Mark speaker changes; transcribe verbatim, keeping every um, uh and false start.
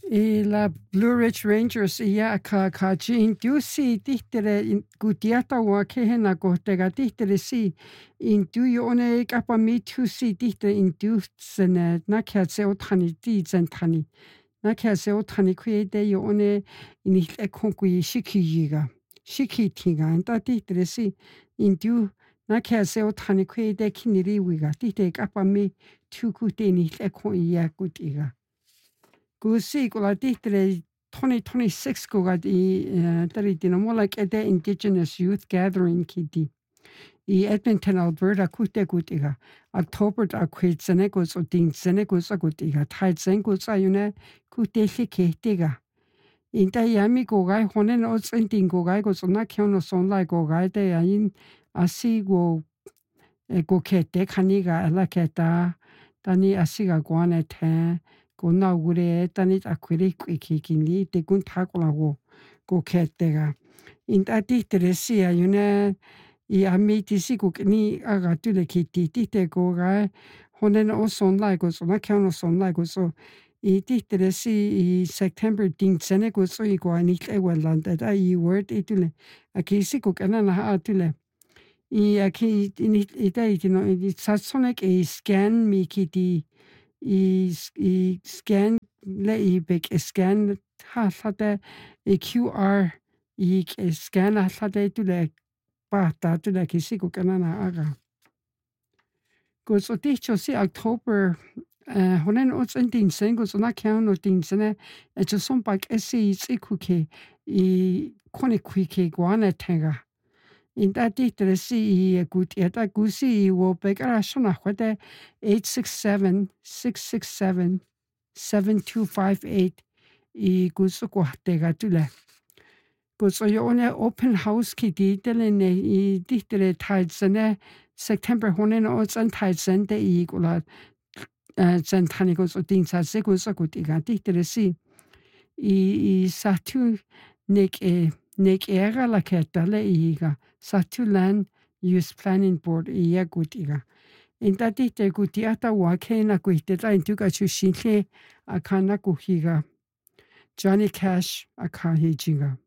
Speaker 1: E la Blue Ridge Rangers ia ka ka jin dusi tihtere gutiata wa kehena kohtega tihtere si in du yone kapa mi tu si tihtere in du sene na kya se otani ti zentani na kya se otani kwe de yone in e konkui shiki yiga shiki tinga enta tihtere si in du na kya se otani kwe de kiniri wiga tihtere kapa mi tu kute ni e kon ia kutiga Gusi kula tihtere twenty twenty-six kuga di tari dina mo like ede Indigenous Youth Gathering kiti i Edmonton, Alberta kute kutiga October da kwit zene gus o ding zene gus a kutiga tai zen gus a yune kute hike tiga inta yami gogai honen o zin ding gogai gus na kiono son lai gogai de ya in asi go go kete kaniga ala keta tani asi ga guane te Guna ure tani akwiri kikini te kun takolago go ketega. In ati teresia yune I amiti si kukini aga tule kiti tite go ga honen o son lai go so na kano son lai go so I titeresi I September ding sene go so I go ani e welanda da I word itule akisi kukana na atule I aki ini ita itino I satsonek e scan mi kiti I, I scan le I big scan halade I Q R I scan halade tu le pata tu le kisi ko kanana aga. Go so dicho si October uh, honen ots en din sen go so na kyan no din sene e jo son bak esi I kuke I kone kuke guana tenga. In that date, see a good yet a goosey will beg a shona whether eight six seven six six seven seven two five eight I gusuko tega tule. Guso yone open house kitty delene I dictere tidsene September honen odds and tides and the eagle zentanigos or things as segos a good iga dictere see I satu nick a Nick era la keta le iga Satu Land Use Planning Board ia gutiga. In tati te gutiata wa kena kuiteta in tuka chushinle akana kuhiga. Johnny Cash akahijinga.